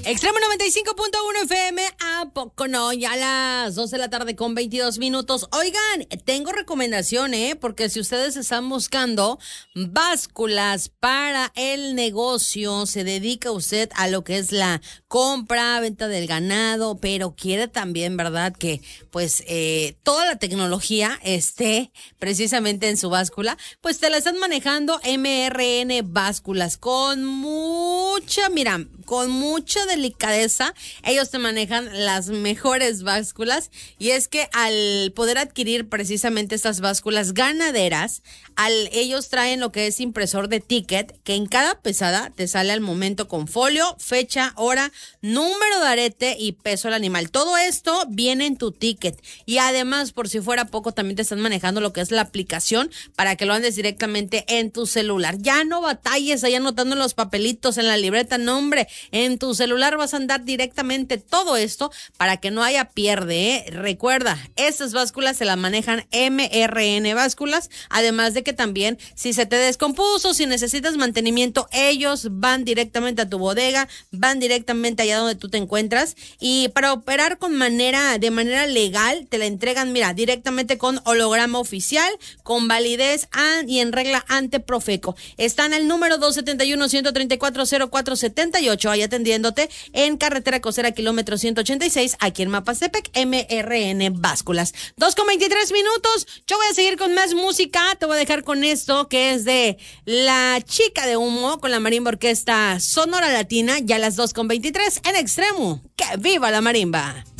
Extremo 95.1 FM, ¿a poco no? Ya a las 12 de la tarde con 22 minutos. Oigan, tengo recomendación, porque si ustedes están buscando básculas para el negocio, se dedica usted a lo que es la compra, venta del ganado, pero quiere también, ¿verdad? Que pues toda la tecnología esté precisamente en su báscula, pues te la están manejando MRN Básculas con mucha delicadeza. Ellos te manejan las mejores básculas y es que al poder adquirir precisamente estas básculas ganaderas, ellos traen lo que es impresor de ticket, que en cada pesada te sale al momento con folio, fecha, hora, número de arete y peso del animal. Todo esto viene en tu ticket y además, por si fuera poco, también te están manejando lo que es la aplicación para que lo andes directamente en tu celular. Ya no batalles ahí anotando los papelitos en la libreta, no, hombre. En tu celular vas a andar directamente todo esto para que no haya pierde, Recuerda, estas básculas se las manejan MRN Básculas, además de que también si se te descompuso, si necesitas mantenimiento, ellos van directamente a tu bodega, van directamente allá donde tú te encuentras y para operar de manera legal te la entregan, mira, directamente con holograma oficial, con validez y en regla ante Profeco. Están al número 271-134-0478, ahí atendiéndote en carretera Cosera, kilómetro 186, aquí en Mapastepec, MRN Básculas. 2:23 minutos, yo voy a seguir con más música, te voy a dejar con esto que es de La Chica de Humo, con la Marimba Orquesta Sonora Latina, ya a las 2:23 en Extremo. ¡Que viva la marimba!